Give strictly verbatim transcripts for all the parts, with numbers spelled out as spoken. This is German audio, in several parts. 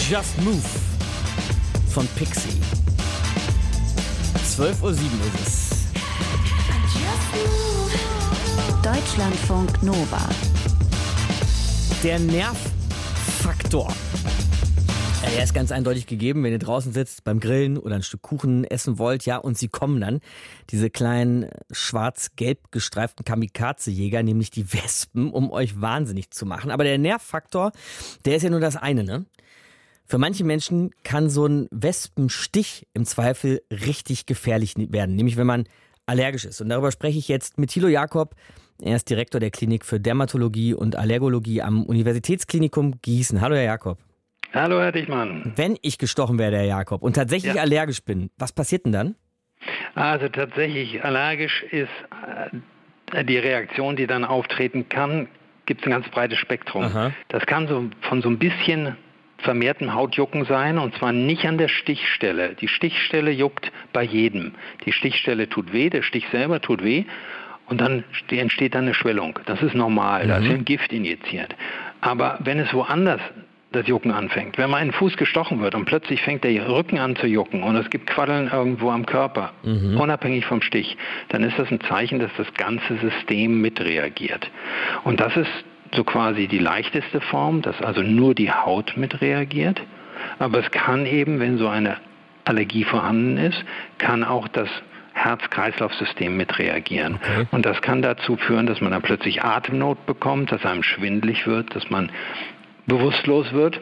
Just Move von Pixie. zwölf Uhr sieben ist es. Deutschlandfunk Nova. Der Nervfaktor. Ja, der ist ganz eindeutig gegeben, wenn ihr draußen sitzt beim Grillen oder ein Stück Kuchen essen wollt, ja, und sie kommen dann, diese kleinen schwarz-gelb gestreiften Kamikaze-Jäger, nämlich die Wespen, um euch wahnsinnig zu machen. Aber der Nervfaktor, der ist ja nur das eine, ne? Für manche Menschen kann so ein Wespenstich im Zweifel richtig gefährlich werden, nämlich wenn man allergisch ist. Und darüber spreche ich jetzt mit Thilo Jakob. Er ist Direktor der Klinik für Dermatologie und Allergologie am Universitätsklinikum Gießen. Hallo, Herr Jakob. Hallo, Herr Dichmann. Wenn ich gestochen werde, Herr Jakob, und tatsächlich ja. allergisch bin, was passiert denn dann? Also tatsächlich allergisch ist äh, die Reaktion, die dann auftreten kann, gibt es ein ganz breites Spektrum. Aha. Das kann so von so ein bisschen vermehrten Hautjucken sein, und zwar nicht an der Stichstelle. Die Stichstelle juckt bei jedem. Die Stichstelle tut weh, der Stich selber tut weh, und dann entsteht dann eine Schwellung. Das ist normal, mhm. da ist ein Gift injiziert. Aber wenn es woanders das Jucken anfängt, wenn man in den Fuß gestochen wird und plötzlich fängt der Rücken an zu jucken und es gibt Quaddeln irgendwo am Körper, mhm. unabhängig vom Stich, dann ist das ein Zeichen, dass das ganze System mitreagiert. Und das ist so quasi die leichteste Form, dass also nur die Haut mitreagiert. Aber es kann eben, wenn so eine Allergie vorhanden ist, kann auch das Herz-Kreislauf-System mitreagieren. Okay. Und das kann dazu führen, dass man dann plötzlich Atemnot bekommt, dass einem schwindelig wird, dass man bewusstlos wird,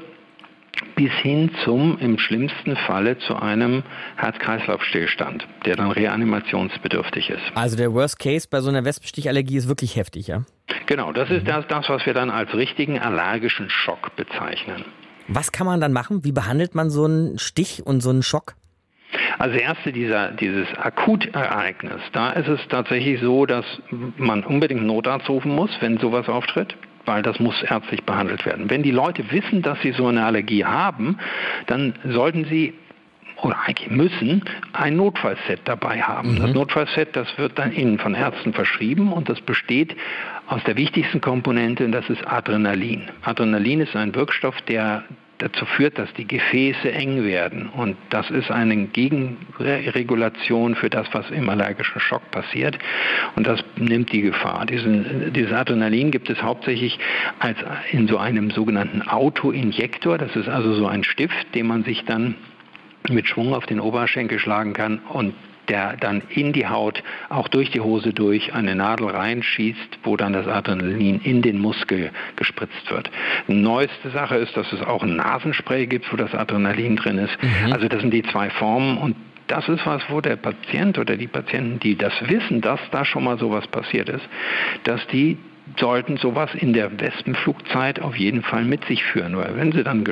bis hin zum, im schlimmsten Falle, zu einem Herz-Kreislauf-Stillstand, der dann reanimationsbedürftig ist. Also der Worst Case bei so einer Wespenstichallergie ist wirklich heftig, ja? Genau, das ist das, das, was wir dann als richtigen allergischen Schock bezeichnen. Was kann man dann machen? Wie behandelt man so einen Stich und so einen Schock? Also erste dieser, dieses Akutereignis, da ist es tatsächlich so, dass man unbedingt einen Notarzt rufen muss, wenn sowas auftritt, weil das muss ärztlich behandelt werden. Wenn die Leute wissen, dass sie so eine Allergie haben, dann sollten sie oder eigentlich müssen ein Notfallset dabei haben. Mhm. Das Notfallset, das wird dann ihnen von Ärzten verschrieben, und das besteht aus der wichtigsten Komponente, und das ist Adrenalin. Adrenalin ist ein Wirkstoff, der dazu führt, dass die Gefäße eng werden, und das ist eine Gegenregulation für das, was im allergischen Schock passiert, und das nimmt die Gefahr. Diesen, dieses Adrenalin gibt es hauptsächlich als in so einem sogenannten Autoinjektor. Das ist also so ein Stift, den man sich dann mit Schwung auf den Oberschenkel schlagen kann und der dann in die Haut, auch durch die Hose durch, eine Nadel reinschießt, wo dann das Adrenalin in den Muskel gespritzt wird. Neueste Sache ist, dass es auch ein Nasenspray gibt, wo das Adrenalin drin ist. Mhm. Also das sind die zwei Formen, und das ist was, wo der Patient oder die Patienten, die das wissen, dass da schon mal sowas passiert ist, dass die sollten sowas in der Wespenflugzeit auf jeden Fall mit sich führen, weil wenn sie dann